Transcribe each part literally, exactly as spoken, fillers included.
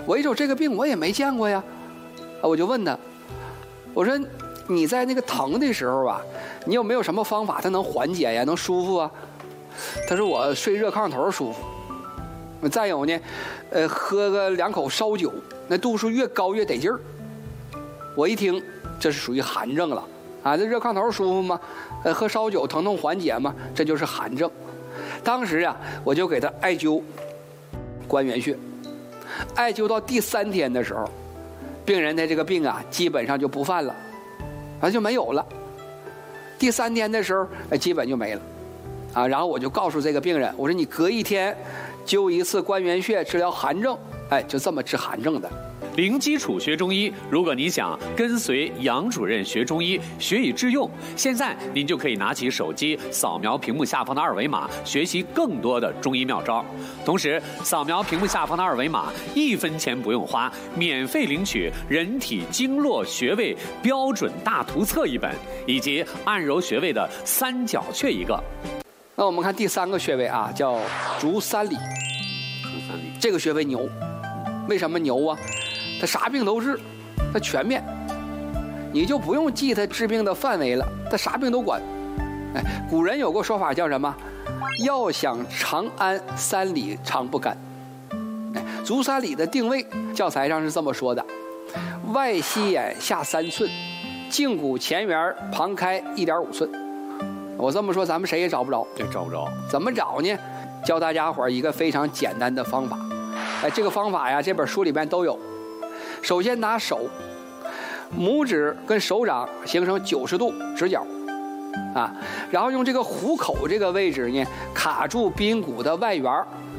我一瞅这个病我也没见过呀，我就问他，我说你在那个疼的时候啊，你有没有什么方法它能缓解呀，能舒服啊？他说我睡热炕头舒服，再有呢，呃，喝个两口烧酒，那度数越高越得劲儿。我一听，这是属于寒症了啊！这热炕头舒服吗？呃，喝烧酒疼痛缓解吗？这就是寒症。当时啊，我就给他艾灸关元穴，艾灸到第三天的时候，病人的这个病啊，基本上就不犯了，啊就没有了。第三天的时候，呃，基本就没了，啊，然后我就告诉这个病人，我说你隔一天灸一次关元穴治疗寒症，哎，就这么治寒症的。 零基础学中医，如果你想跟随杨主任学中医，学以致用，现在您就可以拿起手机扫描屏幕下方的二维码，学习更多的中医妙招。同时，扫描屏幕下方的二维码，一分钱不用花，免费领取《人体经络穴位标准大图册》一本，以及按揉穴位的三角穴一个。 那我们看第三个穴位啊，叫足三里。 足三里这个穴位牛，为什么牛啊？它啥病都治，它全面，你就不用记它治病的范围了，它啥病都管。哎，古人有个说法叫什么？要想长安，三里长不干。哎，足三里的定位，教材上是这么说的：外膝眼下三寸，胫骨前缘旁开一点五寸。我这么说，咱们谁也找不着， 这找不着。 怎么找呢？教大家伙一个非常简单的方法。哎，这个方法呀，这本书里面都有。首先拿手，拇指跟手掌形成九十度直角，啊，然后用这个虎口这个位置呢，卡住髌骨的外缘，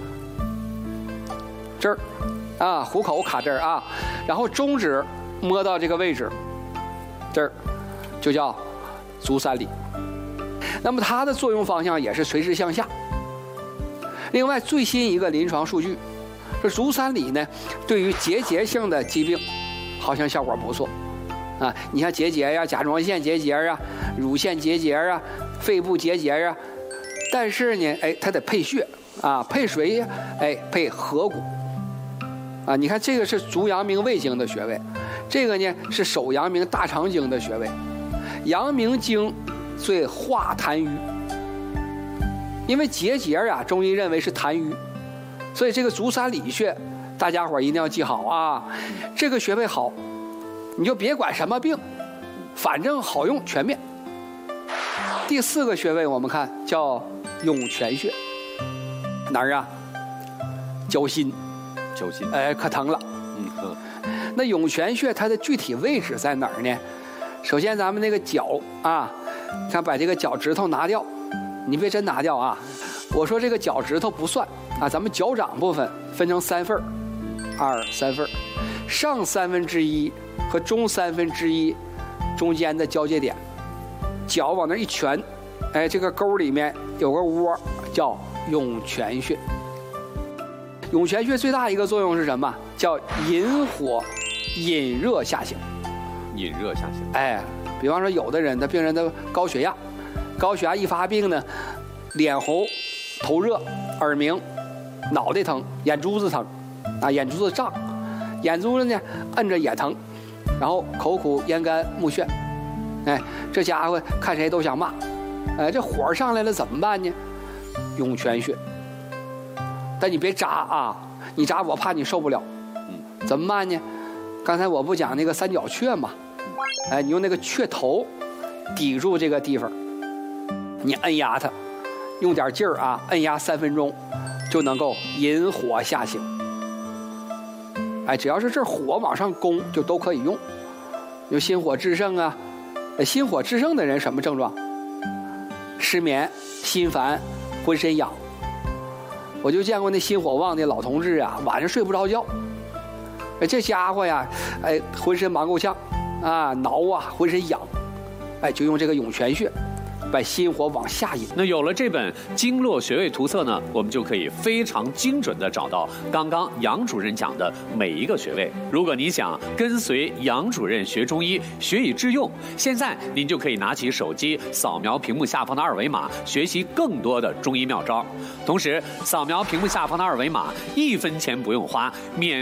这儿，啊，虎口卡这儿啊，然后中指摸到这个位置，这儿，就叫足三里。那么它的作用方向也是垂直向下。另外，最新一个临床数据。这足三里呢，对于结节性的疾病，好像效果不错，啊，你像结节呀、甲状腺结节啊、乳腺结节啊、肺部结节啊，但是呢，哎，它得配穴啊，配谁呀？哎，配合谷，啊，你看这个是足阳明胃经的穴位，这个呢是手阳明大肠经的穴位，阳明经最化痰瘀，因为结节啊，中医认为是痰瘀。所以这个足三里穴，大家伙一定要记好啊！这个穴位好，你就别管什么病，反正好用全面。第四个穴位我们看叫涌泉穴，哪儿啊？脚心， 脚心， 哎，可疼了。 嗯嗯。 那涌泉穴它的具体位置在哪儿呢？首先咱们那个脚啊，看把这个脚趾头拿掉，你别真拿掉啊！我说这个脚趾头不算。啊，咱们脚掌部分分成三份儿，二三份儿，上三分之一和中三分之一中间的交界点，脚往那一蜷，哎，这个沟里面有个窝，叫涌泉穴。涌泉穴最大一个作用是什么？叫引火、引热下行。 引热下行。 哎，比方说有的人，他病人的高血压，高血压一发病呢，脸红、头热、耳鸣。脑袋疼，眼珠子疼，啊，眼珠子胀，眼珠子呢摁着也疼，然后口苦咽干目眩，哎，这家伙看谁都想骂，哎，这火上来了怎么办呢？涌泉穴，但你别扎啊，你扎我怕你受不了，嗯，怎么办呢？刚才我不讲那个三角穴嘛，哎，你用那个穴头抵住这个地方，你摁压它，用点劲儿啊，摁压三分钟。就能够引火下行，哎，只要是这火往上攻，就都可以用。有心火炽盛啊，心火炽盛的人什么症状？失眠、心烦、浑身痒。我就见过那心火旺的老同志啊，晚上睡不着觉。哎，这家伙呀，哎，浑身忙够呛啊，挠啊，浑身痒，哎，就用这个涌泉穴。把心火往下引。 那有了这本经络穴位图册呢，我们就可以非常精准地找到刚刚杨主任讲的每一个穴位。如果你想跟随杨主任学中医，学以致用，现在您就可以拿起手机扫描屏幕下方的二维码，学习更多的中医妙招。同时，扫描屏幕下方的二维码，一分钱不用花，免